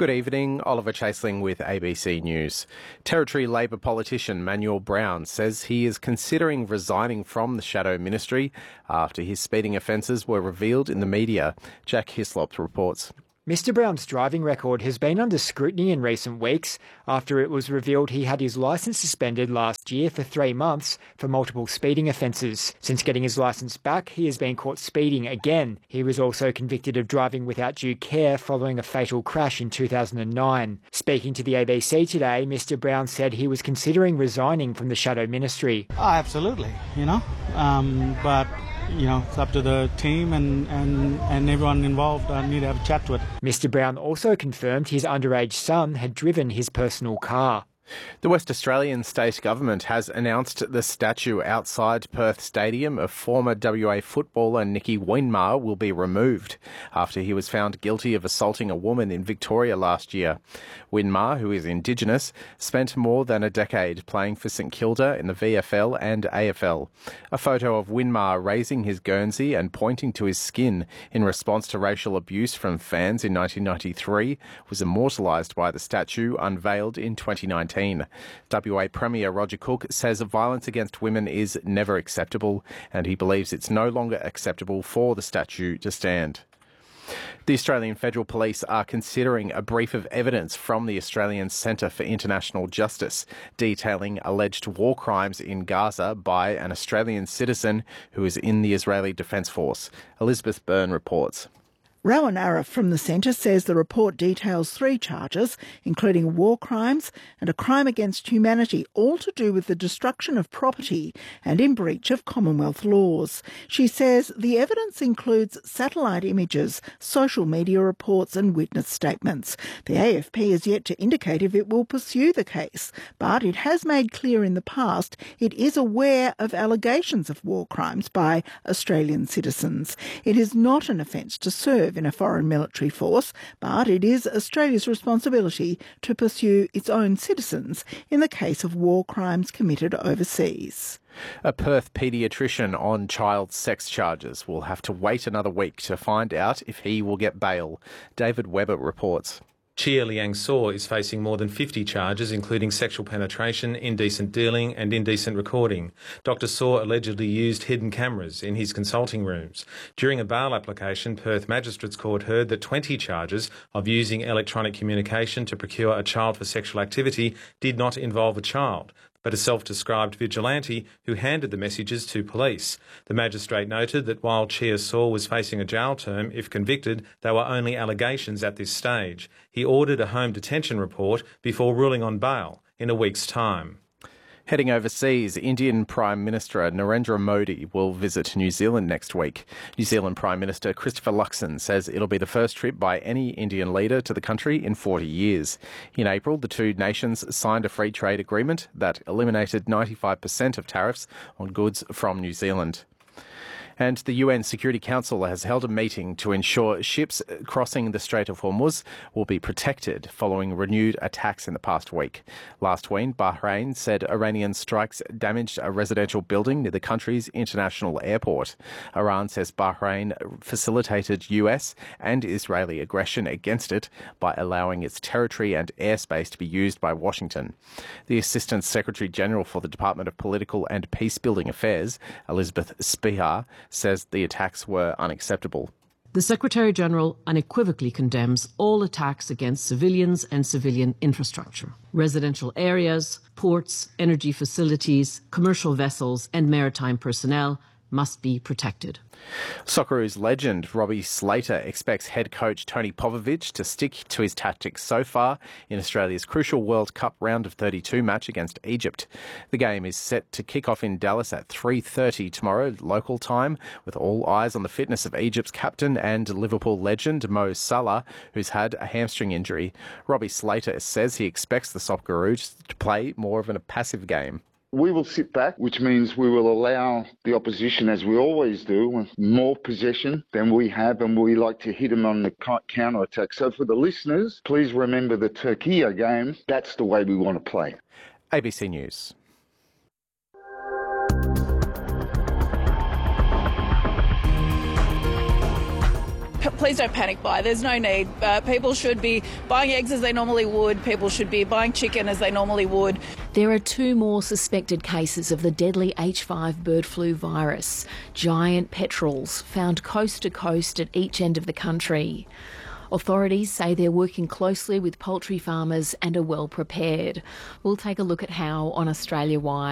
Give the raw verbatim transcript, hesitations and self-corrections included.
Good evening, Oliver Chaseling with A B C News. Territory Labor politician Manuel Brown says he is considering resigning from the Shadow Ministry after his speeding offences were revealed in the media. Jack Hislop reports. Mister Brown's driving record has been under scrutiny in recent weeks after it was revealed he had his licence suspended last year for three months for multiple speeding offences. Since getting his licence back, he has been caught speeding again. He was also convicted of driving without due care following a fatal crash in two thousand nine. Speaking to the A B C today, Mister Brown said he was considering resigning from the Shadow Ministry. Oh, absolutely, you know, um, but... You know, it's up to the team and, and, and everyone involved. I need to have a chat to it. Mister Brown also confirmed his underage son had driven his personal car. The West Australian State Government has announced the statue outside Perth Stadium of former W A footballer Nicky Winmar will be removed after he was found guilty of assaulting a woman in Victoria last year. Winmar, who is Indigenous, spent more than a decade playing for St Kilda in the V F L and A F L. A photo of Winmar raising his Guernsey and pointing to his skin in response to racial abuse from fans in nineteen ninety-three was immortalised by the statue unveiled in twenty nineteen. W A Premier Roger Cook says violence against women is never acceptable, and he believes it's no longer acceptable for the statue to stand. The Australian Federal Police are considering a brief of evidence from the Australian Centre for International Justice detailing alleged war crimes in Gaza by an Australian citizen who is in the Israeli Defence Force. Elizabeth Byrne reports. Rowan Arif from the Centre says the report details three charges, including war crimes and a crime against humanity, all to do with the destruction of property and in breach of Commonwealth laws. She says the evidence includes satellite images, social media reports and witness statements. The A F P is yet to indicate if it will pursue the case, but it has made clear in the past it is aware of allegations of war crimes by Australian citizens. It is not an offence to serve in a foreign military force, but it is Australia's responsibility to pursue its own citizens in the case of war crimes committed overseas. A Perth paediatrician on child sex charges will have to wait another week to find out if he will get bail. David Webber reports. Chia Liang Saw is facing more than fifty charges, including sexual penetration, indecent dealing and indecent recording. Doctor Saw allegedly used hidden cameras in his consulting rooms. During a bail application, Perth Magistrates Court heard that twenty charges of using electronic communication to procure a child for sexual activity did not involve a child, but a self-described vigilante who handed the messages to police. The magistrate noted that while Chia Saw was facing a jail term, if convicted, they were only allegations at this stage. He ordered a home detention report before ruling on bail in a week's time. Heading overseas, Indian Prime Minister Narendra Modi will visit New Zealand next week. New Zealand Prime Minister Christopher Luxon says it'll be the first trip by any Indian leader to the country in forty years. In April, the two nations signed a free trade agreement that eliminated ninety-five percent of tariffs on goods from New Zealand. And the U N Security Council has held a meeting to ensure ships crossing the Strait of Hormuz will be protected following renewed attacks in the past week. Last week, Bahrain said Iranian strikes damaged a residential building near the country's international airport. Iran says Bahrain facilitated U S and Israeli aggression against it by allowing its territory and airspace to be used by Washington. The Assistant Secretary General for the Department of Political and Peacebuilding Affairs, Elizabeth Spihar, says the attacks were unacceptable. The Secretary-General unequivocally condemns all attacks against civilians and civilian infrastructure. Residential areas, ports, energy facilities, commercial vessels and maritime personnel must be protected. Socceroos legend Robbie Slater expects head coach Tony Popovic to stick to his tactics so far in Australia's crucial World Cup round of thirty-two match against Egypt. The game is set to kick off in Dallas at three thirty tomorrow local time, with all eyes on the fitness of Egypt's captain and Liverpool legend Mo Salah, who's had a hamstring injury. Robbie Slater says he expects the Socceroos to play more of a passive game. We will sit back, which means we will allow the opposition, as we always do, more possession than we have, and we like to hit them on the counter-attack. So for the listeners, please remember the Turkey game. That's the way we want to play. A B C News. p- please don't panic buy. There's no need. Uh, people should be buying eggs as they normally would. People should be buying chicken as they normally would. There are two more suspected cases of the deadly H five bird flu virus, giant petrels found coast to coast at each end of the country. Authorities say they're working closely with poultry farmers and are well prepared. We'll take a look at how on Australia Wide.